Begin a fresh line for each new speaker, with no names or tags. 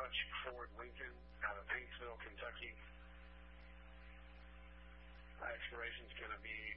Dutch Ford Lincoln out of Paintsville, Kentucky. Expiration's going to be